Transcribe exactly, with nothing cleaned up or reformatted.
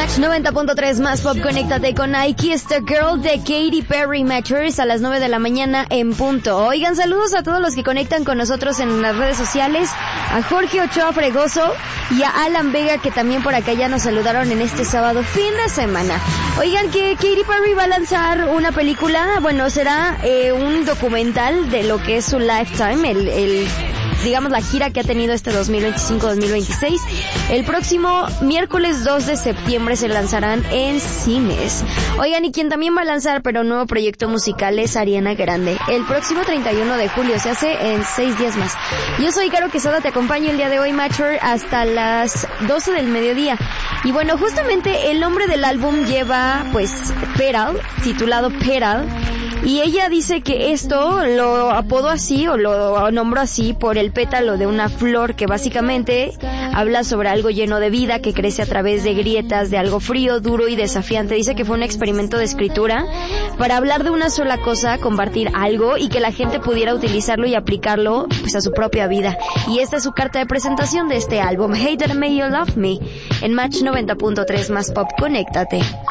Match noventa punto tres más pop, conéctate con I Kissed a Girl de Katy Perry Matchers a las nueve de la mañana en punto. Oigan, saludos a todos los que conectan con nosotros en las redes sociales, a Jorge Ochoa Fregoso y a Alan Vega, que también por acá ya nos saludaron en este sábado fin de semana. Oigan, que Katy Perry va a lanzar una película, bueno, será eh, un documental de lo que es su lifetime, el, el digamos la gira que ha tenido este dos mil veinticinco dos mil veintiséis. El próximo miércoles dos de septiembre se lanzarán en cines. Oigan, y quien también va a lanzar, pero nuevo proyecto musical, es Ariana Grande. El próximo treinta y uno de julio, se hace en seis días más. Yo soy Caro Quesada, te acompaño el día de hoy, Matcher, hasta las doce del mediodía. Y bueno, justamente el nombre del álbum lleva, pues, Petal, titulado Petal. Y ella dice que esto lo apodó así o lo nombró así por el pétalo de una flor que básicamente habla sobre algo lleno de vida que crece a través de grietas, de algo frío, duro y desafiante. Dice que fue un experimento de escritura para hablar de una sola cosa, compartir algo y que la gente pudiera utilizarlo y aplicarlo pues a su propia vida. Y esta es su carta de presentación de este álbum, Hey That Made You Love Me, en Match noventa punto tres más pop, conéctate.